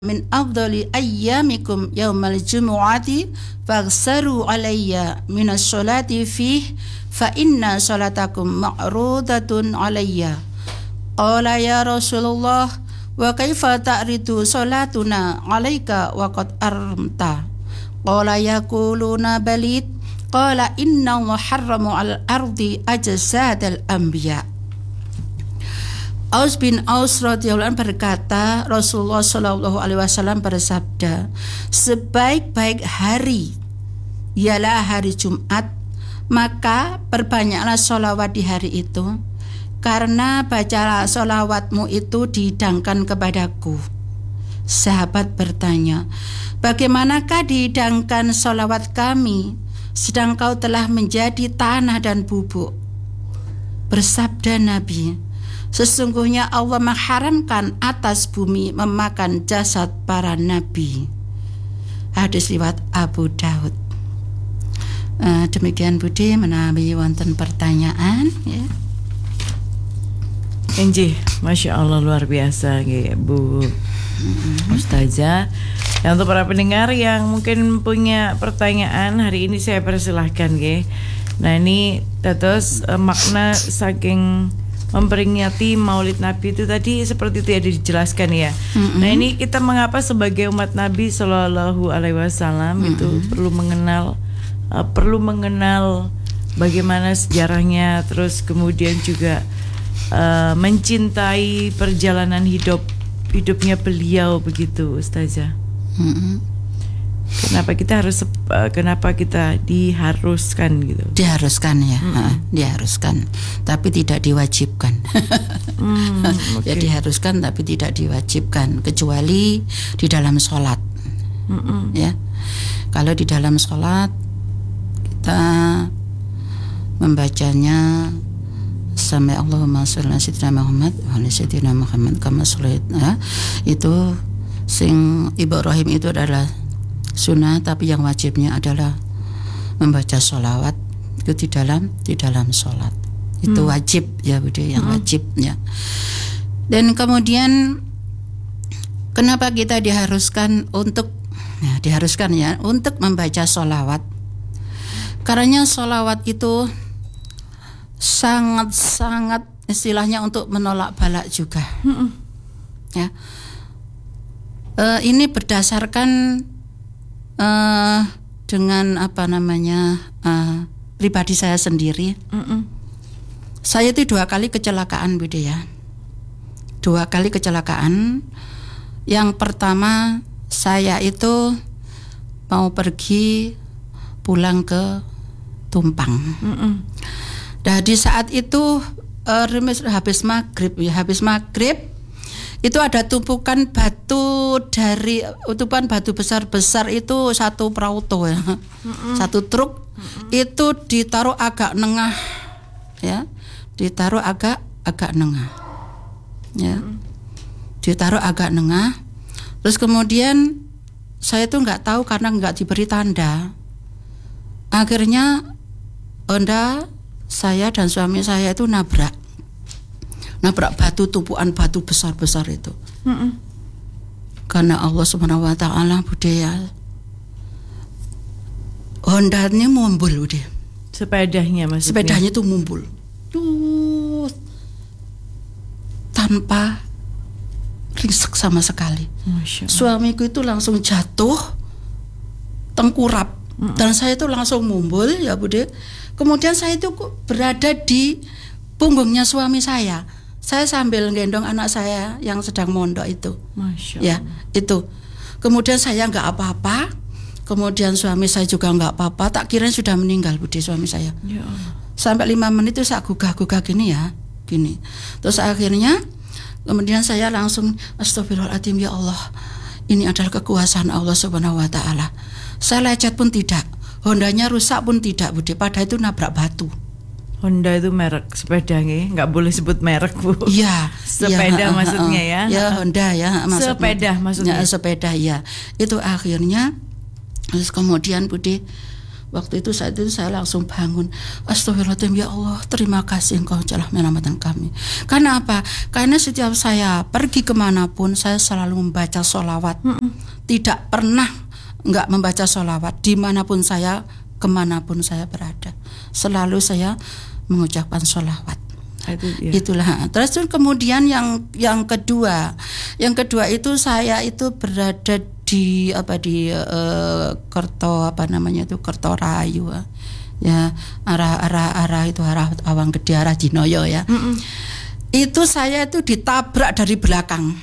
min afdali ayyamikum yaumal jumu'ati faghsaru alayya minas sholati fih fa inna sholatakum ma'rudatun alayya. Qala ya Rasulullah wa kaifa ta'ridu sholatuna alayka wa qad armta. Qala yaquluna balid. Qala inna Allah harramu al ardi ajsadal anbiya. Aus bin Aus radhiyallahu anhu berkata, Rasulullah sallallahu alaihi wasallam bersabda, sebaik-baik hari ialah hari Jumat, maka perbanyaklah sholawat di hari itu, karena bacalah sholawatmu itu dihidangkan kepadaku. Sahabat bertanya, bagaimanakah dihidangkan sholawat kami, sedang kau telah menjadi tanah dan bubuk? Bersabda Nabi, sesungguhnya Allah mengharamkan atas bumi memakan jasad para nabi. Hadis riwayat Abu Daud. Demikian Budi, menawi wonten pertanyaan ya. Enji, Masya Allah luar biasa nggih Bu Ustazah. Ya, untuk para pendengar yang mungkin punya pertanyaan hari ini saya persilahkan nggih. Nah ini terus makna saking memperingati Maulid Nabi itu tadi seperti itu ya dijelaskan ya. Nah ini kita mengapa sebagai umat Nabi Shallallahu Alaihi Wasallam itu perlu mengenal bagaimana sejarahnya, terus kemudian juga mencintai perjalanan hidupnya beliau begitu Ustazah. Kenapa kita diharuskan gitu? Diharuskan ya, diharuskan, tapi tidak diwajibkan. Ya diharuskan tapi tidak diwajibkan, kecuali di dalam sholat. Ya, kalau di dalam sholat kita membacanya sampai Allahumma sholli ala sayyidina Muhammad wa ala sayyidina Muhammad kama shallaita, itu sing Ibrahim itu adalah sunnah, tapi yang wajibnya adalah membaca sholawat itu di dalam sholat. Itu wajib ya Budi, yang wajib ya. Dan kemudian kenapa kita diharuskan untuk membaca sholawat? Karena sholawat itu sangat istilahnya untuk menolak balak juga. Ya. Ini berdasarkan dengan pribadi saya sendiri. Saya itu 2 kali kecelakaan Budi ya. 2 kali kecelakaan. Yang pertama saya itu mau pergi pulang ke Tumpang. Nah di saat itu habis maghrib itu ada tumpukan batu besar itu satu prauto ya, satu truk itu ditaruh agak nengah ya, ditaruh agak nengah ya, ditaruh agak nengah. Terus kemudian saya itu nggak tahu karena nggak diberi tanda. Akhirnya Honda saya dan suami saya itu nabrak tumpukan batu besar-besar itu. Karena Allah Subhanahu wa taala budaya Hondanya mumbul udah. Sepedanya maksudnya. Sepedanya itu mumbul. Tuh tanpa ringsek sama sekali. Suamiku itu langsung jatuh tengkurap dan saya itu langsung mumbul ya Bude. Kemudian saya itu berada di punggungnya suami saya. Saya sambil gendong anak saya yang sedang mondok itu. Masya Allah. Ya, itu. Kemudian saya nggak apa-apa. Kemudian suami saya juga nggak apa-apa. Tak kira sudah meninggal Budi suami saya. Ya Allah. Sampai 5 menit itu saya gugah-gugah gini ya, gini. Terus akhirnya kemudian saya langsung astagfirullahaladzim, ya Allah. Ini adalah kekuasaan Allah Subhanahu wa taala. Saya lecet pun tidak. Hondanya rusak pun tidak Budi. Padahal itu nabrak batu. Honda itu merek sepeda nggak boleh sebut merek Bu. Iya. Sepeda maksudnya ya. Ya Honda ya maksudnya. Sepeda maksudnya. Ya, sepeda ya. Itu akhirnya terus kemudian Budi Waktu itu saat itu saya langsung bangun. Astagfirullahaladzim, ya Allah, terima kasih Engkau telah menyelamatkan kami. Karena apa? Karena setiap saya pergi kemanapun, saya selalu membaca sholawat. Tidak pernah nggak membaca sholawat. Dimanapun saya, kemanapun saya berada, selalu saya mengucapkan sholawat. Itulah. Terus kemudian yang kedua itu saya itu berada di Kerto Rayu ya, arah Awang Gede, arah Dinoyo ya. Itu saya itu ditabrak dari belakang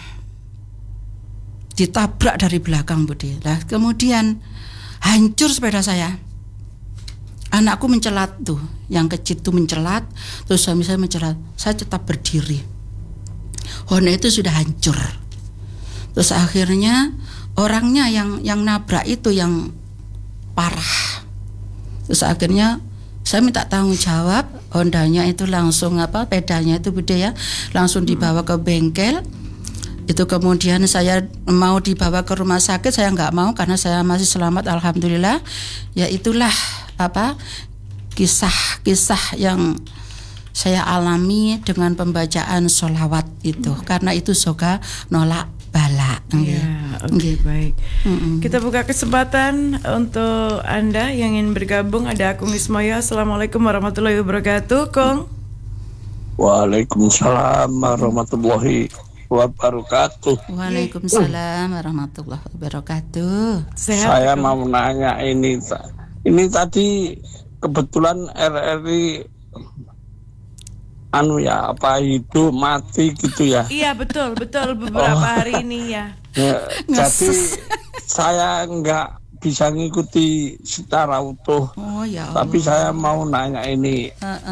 Budi. Lah kemudian hancur sepeda saya. Anakku mencelat tuh, yang kecil tuh mencelat, terus suami saya mencelat. Saya tetap berdiri. Honda itu sudah hancur. Terus akhirnya orangnya yang nabrak itu yang parah. Terus akhirnya saya minta tanggung jawab. Hondanya itu langsung pedalnya itu Bude ya, langsung dibawa ke bengkel. Itu kemudian saya mau dibawa ke rumah sakit, saya nggak mau karena saya masih selamat alhamdulillah. Ya itulah kisah-kisah yang saya alami dengan pembacaan sholawat itu. Karena itu soga nolak bala. Baik. Kita buka kesempatan untuk Anda yang ingin bergabung. Ada Akung Ismoyo. Assalamualaikum warahmatullahi wabarakatuh, Kong. Waalaikumsalam warahmatullahi wabarakatuh. Waalaikumsalam warahmatullahi wabarakatuh. Sehat, saya mau nanya ini tadi kebetulan RRI hidup mati gitu ya. Iya betul beberapa hari ini ya. Jadi saya nggak bisa ngikuti secara utuh. Ya tapi saya mau nanya ini.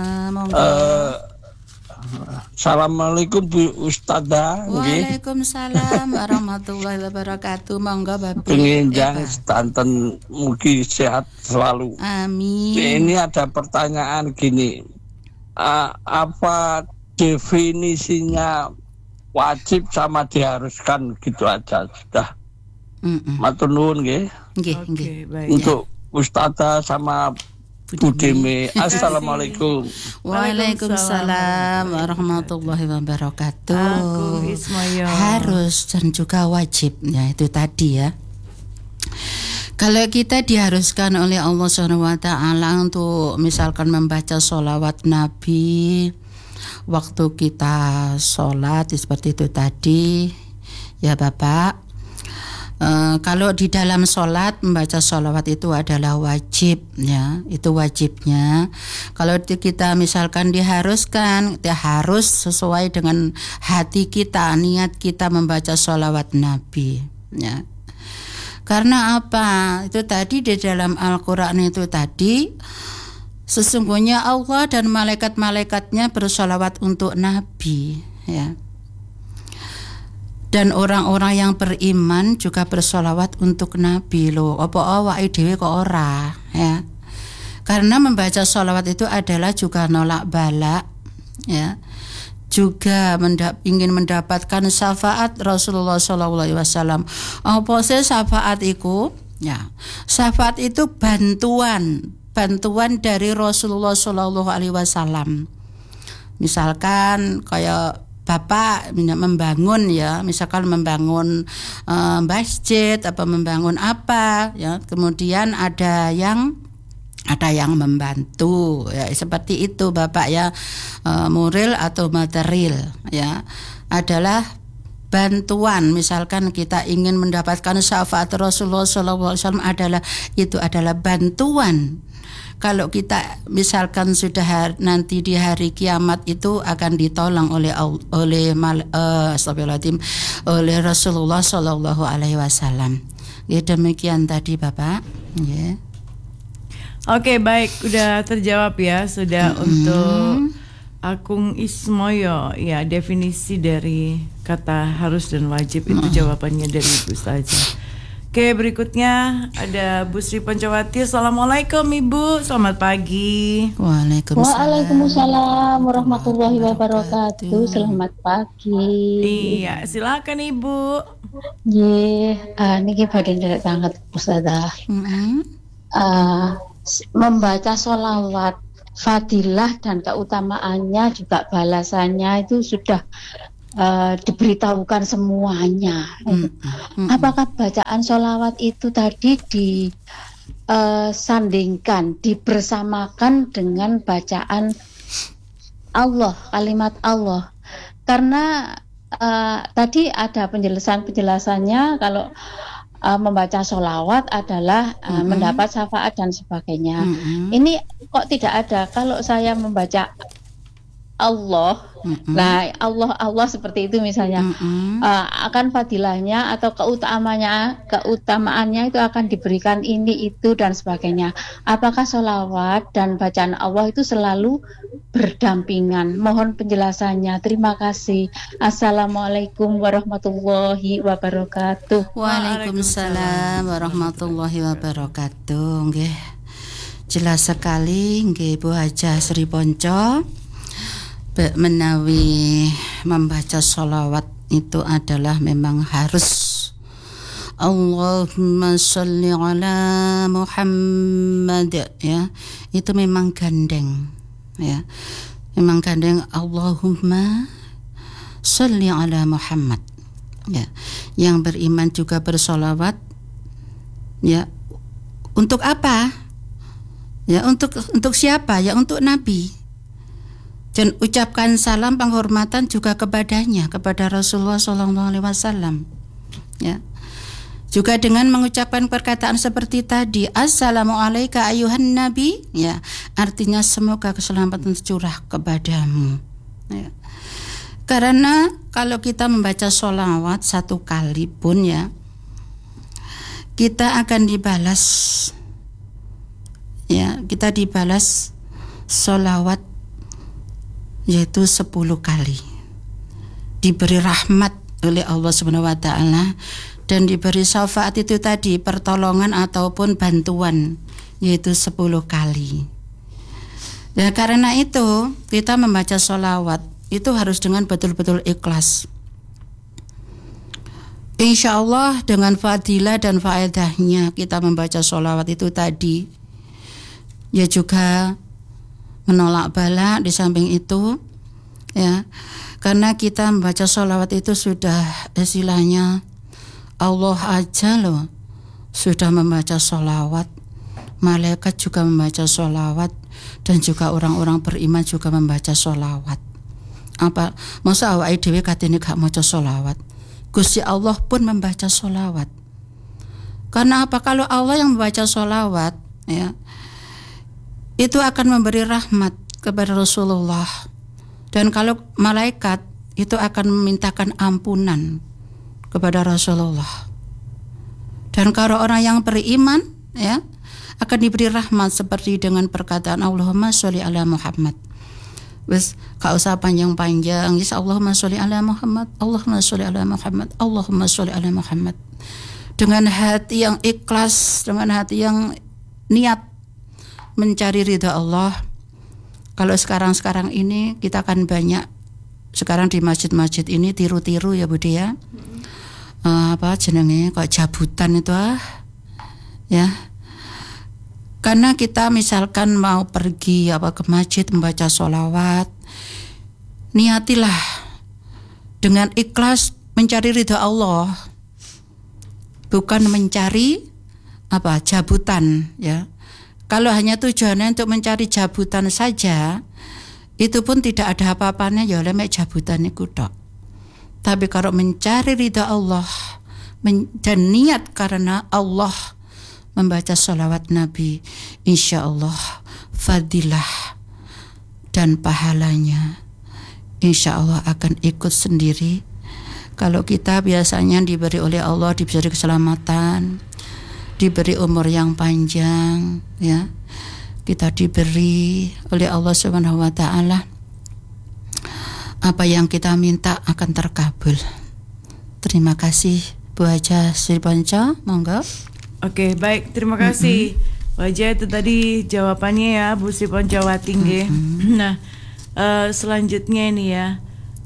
Assalamualaikum Bu Ustadzah. Waalaikumsalam warahmatullahi wabarakatuh. Monggo Bapak. Penginjang sedanten mugi sehat selalu. Amin. Ini ada pertanyaan gini. Apa definisinya wajib sama diharuskan gitu aja sudah. Matur nuwun nggih. Nggih, baik. Untuk Ustadzah sama Bu Deme. Assalamualaikum. Waalaikumsalam warahmatullahi wabarakatuh. Aku Ismoyo. Harus dan juga wajib ya, itu tadi ya. Kalau kita diharuskan oleh Allah SWT untuk misalkan membaca sholawat Nabi waktu kita sholat seperti itu tadi ya Bapak. Kalau di dalam sholat membaca sholawat itu adalah wajib ya, itu wajibnya. Kalau kita misalkan diharuskan, ya harus sesuai dengan hati kita, niat kita membaca sholawat Nabi ya. Karena apa? Itu tadi di dalam Al-Quran itu tadi, sesungguhnya Allah dan malaikat-malaikatnya bersholawat untuk Nabi ya. Dan orang-orang yang beriman juga bersholawat untuk Nabi loh. Apa awake dhewe kok ora ya. Karena membaca sholawat itu adalah juga nolak bala ya. Juga ingin mendapatkan syafaat Rasulullah SAW. Apa sih syafaat itu? Ya, syafaat itu bantuan dari Rasulullah SAW. Misalkan kayak Bapak membangun ya, misalkan membangun masjid apa membangun apa ya, kemudian ada yang membantu ya, seperti itu Bapak ya, moral atau material ya, adalah bantuan. Misalkan kita ingin mendapatkan syafaat Rasulullah SAW adalah bantuan. Kalau kita misalkan sudah nanti di hari kiamat itu akan ditolong oleh Rasulullah SAW. Ya, demikian tadi Bapak. Ya. Oke, baik, udah terjawab ya, sudah untuk Akung Ismoyo ya, definisi dari kata harus dan wajib itu jawabannya dari Ibu Ustazah. Oke, berikutnya ada Bu Sri Pancawati. Assalamualaikum Ibu, selamat pagi. Waalaikumsalam warahmatullahi wabarakatuh. Selamat pagi. Iya, silakan Ibu. Niki bagian dari sangat Ustazah. membaca sholawat, fadilah dan keutamaannya juga balasannya itu sudah diberitahukan semuanya. Apakah bacaan sholawat itu tadi disandingkan, dibersamakan dengan bacaan Allah, kalimat Allah? Karena tadi ada penjelasannya kalau membaca sholawat adalah mendapat syafaat dan sebagainya. Ini kok tidak ada kalau saya membaca Allah, nah Allah seperti itu misalnya, akan fadilahnya atau keutamaannya itu akan diberikan ini itu dan sebagainya. Apakah sholawat dan bacaan Allah itu selalu berdampingan? Mohon penjelasannya. Terima kasih. Assalamualaikum warahmatullahi wabarakatuh. Waalaikumsalam warahmatullahi wabarakatuh. Nggih. Jelas sekali nggih Bu Hajah Sri Ponco. Menawi membaca sholawat itu adalah memang harus. Allahumma sholli ala Muhammad, ya, itu memang gandeng, ya, memang gandeng. Allahumma sholli ala Muhammad, ya. Yang beriman juga bersolawat, ya. Untuk apa? Ya, untuk siapa? Ya, untuk Nabi. Dan ucapkan salam penghormatan juga kepadanya, kepada Rasulullah SAW. Ya. Juga dengan mengucapkan perkataan seperti tadi, Assalamualaikum ayuhan Nabi, ya, artinya semoga keselamatan tercurah kepadamu. Ya. Karena kalau kita membaca sholawat satu kali pun, ya, kita akan dibalas, ya, kita dibalas sholawat yaitu 10 kali, diberi rahmat oleh Allah Subhanahu wa taala, dan diberi syafaat itu tadi, pertolongan ataupun bantuan, yaitu 10 kali. Ya, karena itu kita membaca sholawat itu harus dengan betul-betul ikhlas. Insya Allah dengan fadilah dan faedahnya kita membaca sholawat itu tadi, ya, juga menolak bala. Di samping itu, ya, karena kita membaca sholawat itu sudah istilahnya Allah aja loh sudah membaca sholawat, malaikat juga membaca sholawat, dan juga orang-orang beriman juga membaca sholawat. Apa masa awake dhewe katene gak maca sholawat? Gusti Allah pun membaca sholawat. Karena apa? Kalau Allah yang membaca sholawat, ya, itu akan memberi rahmat kepada Rasulullah, dan kalau malaikat itu akan memintakan ampunan kepada Rasulullah, dan kalau orang yang beriman, ya, akan diberi rahmat seperti dengan perkataan Allahumma sholli ala Muhammad. Wes gak usah panjang-panjang, yes, Allahumma sholli ala Muhammad, Allahumma sholli ala Muhammad, Allahumma sholli ala Muhammad, dengan hati yang ikhlas, dengan hati yang niat mencari ridha Allah. Kalau sekarang ini kita kan banyak sekarang di masjid-masjid ini tiru-tiru, ya Budi, ya. Apa jenenge kok jabutan itu, ya. Karena kita misalkan mau pergi ke masjid membaca sholawat, niatilah dengan ikhlas mencari ridha Allah, bukan mencari jabutan, ya. Kalau hanya tujuannya untuk mencari jabutan saja, itu pun tidak ada apa-apanya, ya lemek jabutan iku tok. Tapi kalau mencari ridha Allah dan niat karena Allah membaca sholawat Nabi, insya Allah fadilah dan pahalanya insya Allah akan ikut sendiri. Kalau kita biasanya diberi oleh Allah, diberi keselamatan, diberi umur yang panjang, ya, kita diberi oleh Allah Subhanahu wa taala, apa yang kita minta akan terkabul. Terima kasih Bu Hajah Sri Ponco, monggo. Oke, baik, terima kasih. Wajah itu tadi jawabannya ya Bu Sri Poncowati. Nah, selanjutnya ini ya,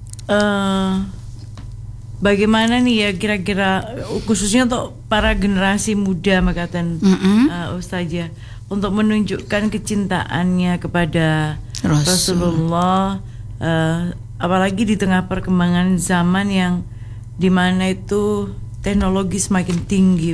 bagaimana nih ya kira-kira khususnya untuk para generasi muda, makatan Ustazah, untuk menunjukkan kecintaannya kepada Rasulullah, apalagi di tengah perkembangan zaman yang dimana itu teknologi semakin tinggi.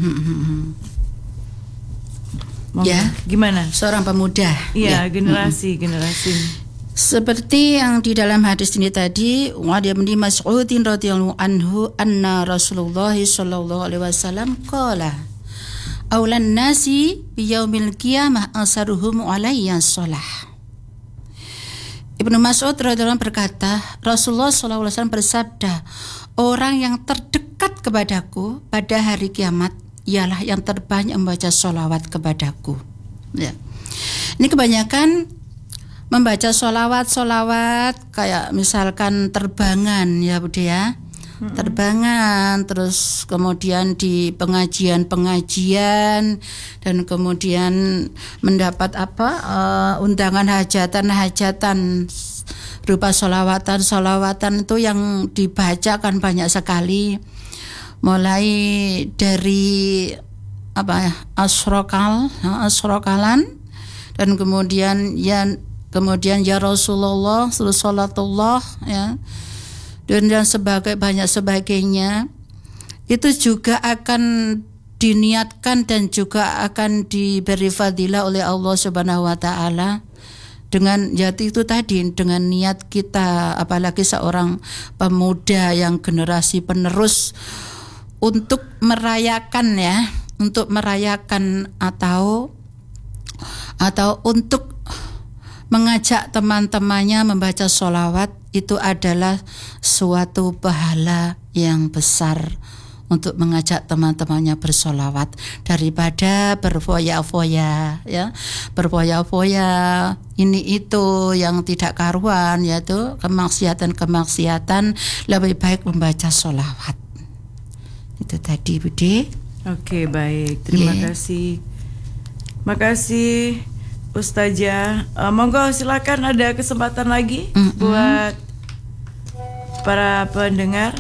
Ya, gimana? Seorang pemuda. Iya, generasi. Seperti yang di dalam hadis ini tadi, wa Ibnu Mas'udin radhiyallahu anhu anna Rasulullah sallallahu alaihi wasallam qala aulan nasi biyaumil qiyamah asaruhum alayya shalah. Ibnu Mas'ud radhiyallahu anhu berkata, Rasulullah sallallahu alaihi wasallam bersabda, orang yang terdekat kepadaku pada hari kiamat ialah yang terbanyak membaca sholawat kepadaku. Ya. Ini kebanyakan membaca sholawat kayak misalkan terbangan ya Budi ya. Terbangan, terus kemudian di pengajian dan kemudian mendapat undangan hajatan berupa sholawatan itu yang dibaca kan banyak sekali. Mulai dari asrokalan dan kemudian ya Rasulullah sallallahu ya dan banyak sebagainya, itu juga akan diniatkan dan juga akan diberi fadilah oleh Allah Subhanahu wa taala dengan itu tadi, dengan niat kita, apalagi seorang pemuda yang generasi penerus, untuk merayakan atau untuk mengajak teman-temannya membaca sholawat, itu adalah suatu pahala yang besar untuk mengajak teman-temannya bersolawat daripada berfoya-foya ini itu yang tidak karuan, yaitu kemaksiatan lebih baik membaca sholawat. Itu tadi Budi. Oke, baik, terima kasih. Makasih Ustazah. Monggo silakan, ada kesempatan lagi buat para pendengar.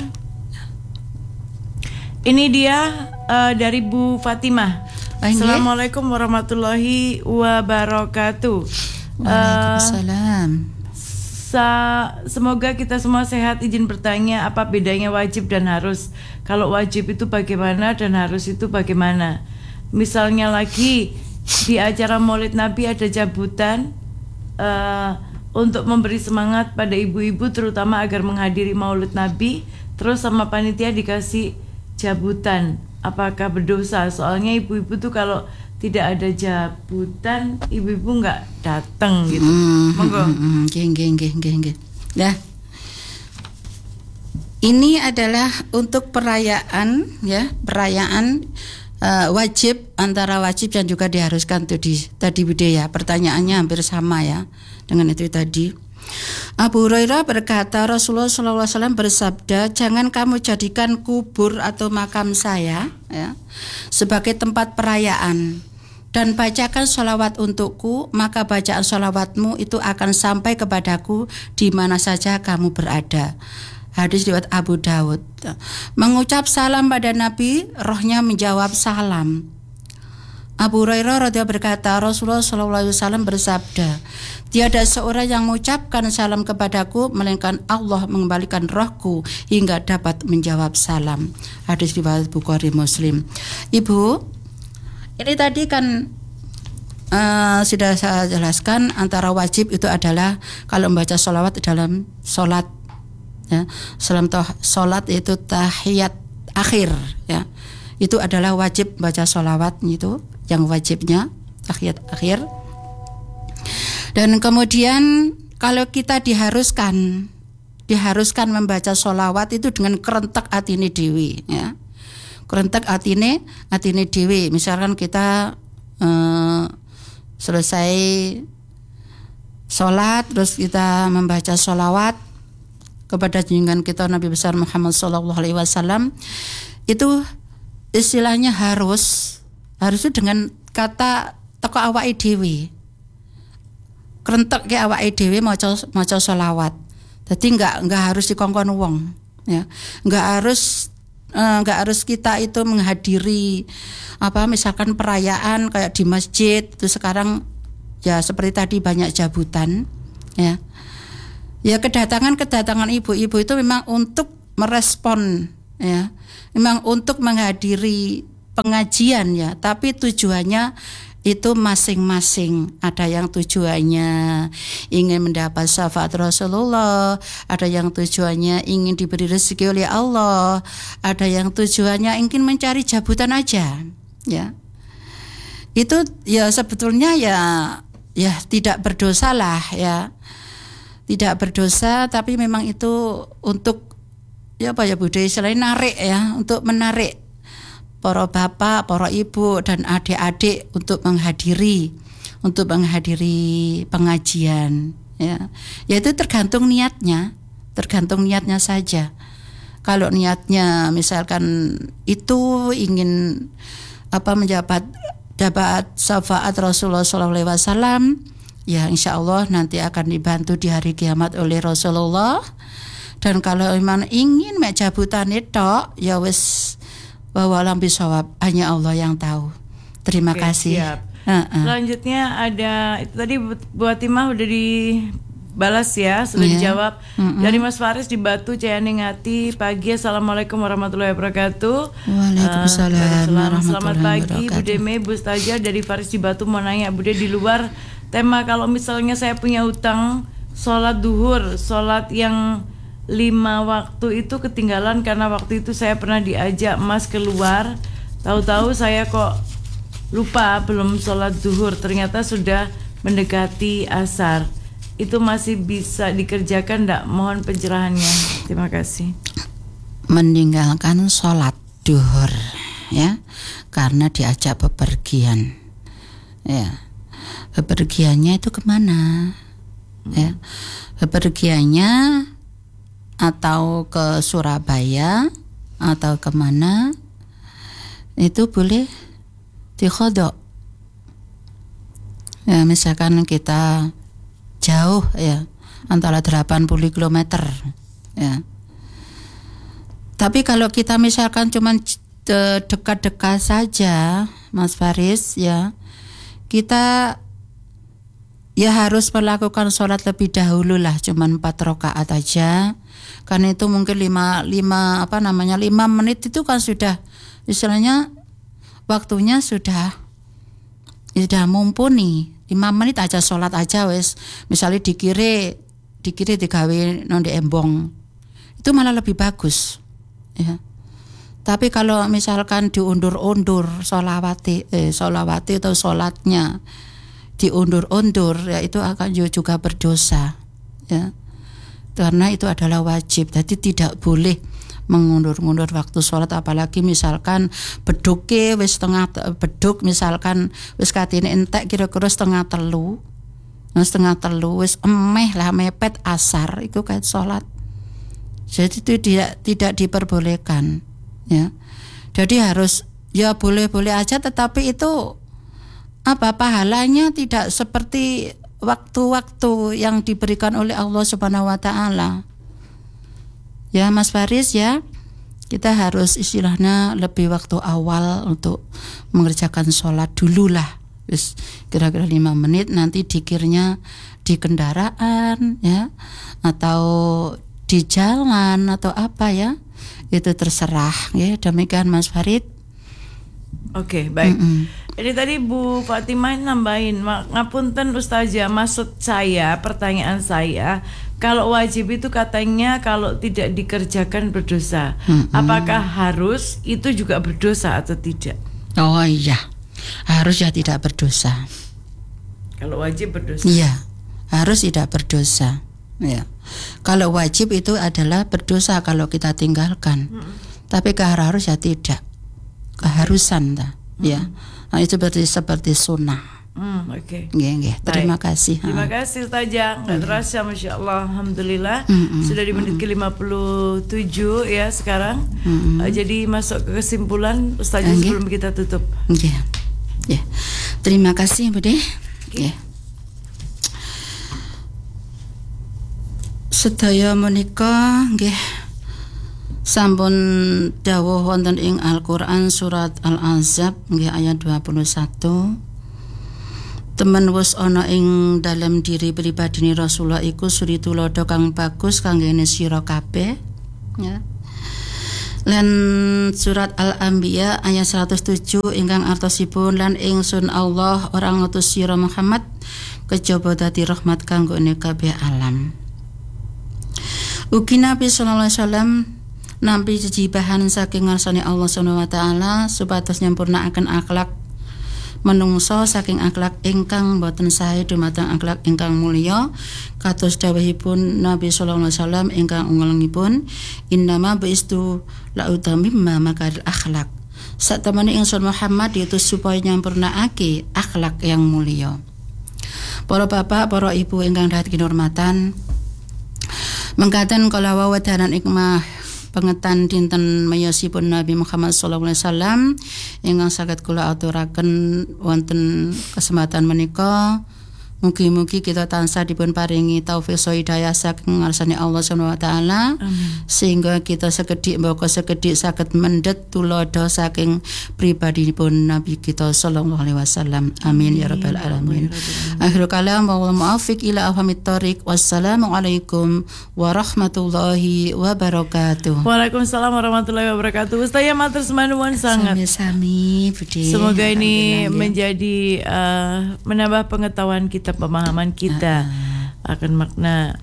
Ini dia dari Bu Fatimah. Assalamualaikum warahmatullahi wabarakatuh. Waalaikumsalam. Semoga kita semua sehat. Izin bertanya, apa bedanya wajib dan harus? Kalau wajib itu bagaimana dan harus itu bagaimana? Misalnya lagi di acara Maulid Nabi ada jabutan untuk memberi semangat pada ibu-ibu terutama agar menghadiri Maulid Nabi, terus sama panitia dikasih jabutan. Apakah berdosa? Soalnya ibu-ibu tuh kalau tidak ada jabutan, ibu-ibu nggak datang gitu. Monggo. Geng. Nah, ini adalah untuk perayaan wajib, antara wajib dan juga diharuskan tadi budaya. Pertanyaannya hampir sama ya dengan itu tadi. Abu Hurairah berkata, Rasulullah SAW bersabda, jangan kamu jadikan kubur atau makam saya sebagai tempat perayaan, dan bacakan sholawat untukku, maka bacaan sholawatmu itu akan sampai kepadaku di mana saja kamu berada. Hadis riwayat Abu Dawud. Mengucap salam pada Nabi, rohnya menjawab salam. Abu Hurairah radhiyallahu berkata, Rasulullah SAW bersabda, tiada seorang yang mengucapkan salam kepadaku melainkan Allah mengembalikan rohku hingga dapat menjawab salam. Hadis riwayat Bukhari Muslim. Ibu, ini tadi kan sudah saya jelaskan, antara wajib itu adalah kalau membaca sholawat dalam sholat ya, sholat itu tahiyat akhir ya, itu adalah wajib baca sholawat, itu yang wajibnya tahiyat akhir. Dan kemudian kalau kita diharuskan membaca sholawat itu dengan kerentek atine dewi ya, kerentek atine dewi. Misalkan kita selesai sholat terus kita membaca sholawat kepada junjungan kita Nabi besar Muhammad SAW, itu istilahnya harus itu dengan kata teko awake dhewe, kerentek ke awake dhewe maca sholawat. Jadi enggak harus dikongkon wong ya, enggak harus kita itu menghadiri misalkan perayaan kayak di masjid itu sekarang ya seperti tadi banyak jabutan ya. Ya kedatangan ibu-ibu itu memang untuk merespon ya. Memang untuk menghadiri pengajian ya, tapi tujuannya itu masing-masing. Ada yang tujuannya ingin mendapat syafaat Rasulullah, ada yang tujuannya ingin diberi rezeki oleh Allah, ada yang tujuannya ingin mencari jabutan aja ya. Itu ya sebetulnya ya tidak berdosa lah ya. Tidak berdosa, tapi memang itu untuk Bude selain narik ya, untuk menarik para bapak, para ibu dan adik-adik untuk menghadiri pengajian ya. Ya itu tergantung niatnya saja. Kalau niatnya misalkan itu ingin dapat syafaat Rasulullah SAW, ya insya Allah nanti akan dibantu di hari kiamat oleh Rasulullah. Dan kalau memang ingin jabutan itu, ya wis wawalam bisawab, hanya Allah yang tahu. Terima kasih. Siap. Selanjutnya ada itu tadi buat Timah udah dibalas ya, sudah dijawab. Dari Mas Faris di Batu Cayaningati, pagi. Assalamualaikum warahmatullahi wabarakatuh. Waalaikumsalam Selamat pagi Bu Deme, Bu Staja. Dari Faris di Batu mau nanya Bude, di luar tema kalau misalnya saya punya utang sholat duhur, sholat yang 5 waktu itu ketinggalan karena waktu itu saya pernah diajak Mas keluar, tahu-tahu saya kok lupa belum sholat duhur, ternyata sudah mendekati asar. Itu masih bisa dikerjakan enggak? Mohon pencerahannya. Terima kasih. Meninggalkan sholat duhur ya karena diajak bepergian ya. Bepergiannya itu kemana ya? Bepergiannya atau ke Surabaya atau kemana, itu boleh diqadha ya. Misalkan kita jauh ya, antara 80 km ya. Tapi kalau kita misalkan cuman dekat-dekat saja Mas Faris ya, kita ya harus melakukan sholat lebih dahulu lah, cuman 4 rakaat aja. Karena itu mungkin 5 menit itu kan sudah istilahnya waktunya sudah mumpuni. 5 menit aja sholat aja wes. Misalnya dikire digawe nonde embong, itu malah lebih bagus ya. Tapi kalau misalkan diundur-undur sholawati atau sholatnya diundur-undur ya, itu akan juga berdosa ya. Karena itu adalah wajib, jadi tidak boleh mengundur-undur waktu sholat, apalagi misalkan beduke wis beduk misalkan wis katine entek kira-kira setengah telu wis emeh lah mepet asar, itu kayak sholat. Jadi itu tidak diperbolehkan ya. Jadi harus ya boleh-boleh aja, tetapi itu pahalanya tidak seperti waktu-waktu yang diberikan oleh Allah Subhanahu wa taala. Ya Mas Faris ya, kita harus istilahnya lebih waktu awal untuk mengerjakan sholat dulu lah. Wis kira-kira 5 menit, nanti dikirnya di kendaraan ya, atau di jalan atau apa ya, itu terserah ya. Demikian Mas Farid. Oke, baik. Jadi tadi Bu Fatimah nambahin, ngapunten Ustazah, maksud saya, pertanyaan saya, kalau wajib itu katanya kalau tidak dikerjakan berdosa. Apakah harus itu juga berdosa atau tidak? Oh iya, harus ya tidak berdosa. Kalau wajib berdosa. Iya, harus tidak berdosa. Ya. Kalau wajib itu adalah berdosa kalau kita tinggalkan. Tapi harus ya tidak. Keharusan ya. Nah, itu seperti sunnah. Oke. Nggih. Terima kasih. Terima kasih Ustazah. Enggak terasa, Masya Allah, alhamdulillah. Sudah di menit ke-57 ya sekarang. Jadi masuk ke kesimpulan Ustazah sebelum kita tutup. Nggih. Ya. Terima kasih Bude. Nggih. Sedaya menika nggih Sampun dawuh wonten ing Al-Qur'an surat Al-Ahzab nggih ayat 21. Temen wis ana ing dalam diri pribadine Rasulullah iku suri tulodo kang bagus kanggene sira kabeh ya. Lan surat Al-Anbiya ayat 107 ingkang artosipun lan ingsun Allah ora ngutus sira Muhammad kejaba dadi rahmat kanggo kabeh alam. Ugi Nabi sallallahu alaihi wasallam nampi jejibahan saking ngarsane Allah Subhanahu wa taala supados nyampurnakaken akhlak menungso saking akhlak ingkang boten sae dumateng akhlak ingkang mulya kados dawuhipun Nabi sallallahu alaihi wasallam ingkang ungelengipun innama biistu la utamimma makaril akhlak. Satemene ingsun Muhammad diutus supaya nyampurnakake akhlak yang mulya. Para bapak, para ibu ingkang dahat kinurmatan, mengkaten kala wewadanan ikmah pengetan dinten mayosipun Nabi Muhammad sallallahu alaihi wasallam ingkang saged kula aturaken wonten kesempatan menika. Mugi-mugi kita tansah dipun paringi taufik hidayah saking ngarsane Allah Subhanahu wa taala sehingga kita sekedhik mbaka sekedhik saged mendhet tulodo saking pribadipun Nabi kita sallallahu alaihi wasallam. Amin ya rabbal alamin. Akhirul kalam wa muwaffiq ila afhamit thoriq. Wassalamualaikum warahmatullahi wabarakatuh. Waalaikumsalam warahmatullahi wabarakatuh. Ustazah matur nuwun sangat. Sami-sami Budi. Semoga ini menjadi menambah pengetahuan kita, pemahaman kita akan makna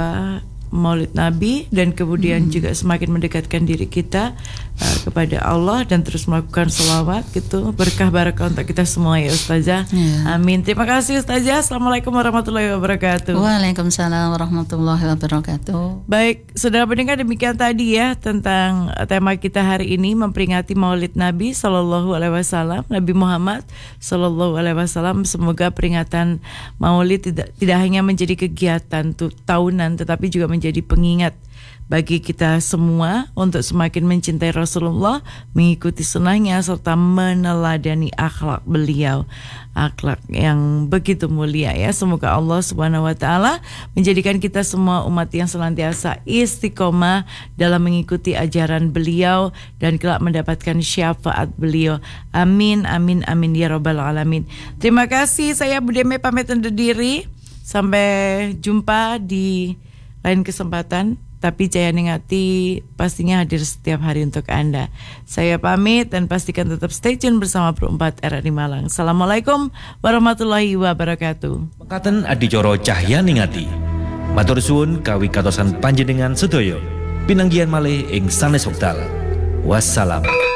Maulid Nabi, dan kemudian juga semakin mendekatkan diri kita kepada Allah dan terus melakukan selawat gitu. Berkah barakah untuk kita semua ya Ustazah. Amin. Terima kasih Ustazah. Assalamualaikum warahmatullahi wabarakatuh. Waalaikumsalam warahmatullahi wabarakatuh. Baik, saudara pendengar, demikian tadi ya tentang tema kita hari ini, memperingati Maulid Nabi sallallahu alaihi wasallam, Nabi Muhammad sallallahu alaihi wasallam. Semoga peringatan Maulid tidak hanya menjadi kegiatan tahunan, tetapi juga menjadi pengingat bagi kita semua untuk semakin mencintai Rasulullah, mengikuti sunnahnya, serta meneladani akhlak beliau, akhlak yang begitu mulia ya. Semoga Allah Subhanahu wa taala menjadikan kita semua umat yang senantiasa istiqomah dalam mengikuti ajaran beliau dan kelak mendapatkan syafaat beliau. Amin amin amin ya rabbal alamin. Terima kasih, saya Budeme pamit undur diri. Sampai jumpa di lain kesempatan, tapi Jaya Ningati pastinya hadir setiap hari untuk Anda. Saya pamit dan pastikan tetap stay tune bersama Pro 4 RRI Malang. Assalamualaikum warahmatullahi wabarakatuh. Mekaten adicara Cahya Ningati. Matur suwun kawi katosan panjenengan sedaya. Pinanggihan malih ing sanes wekdal. Wassalam.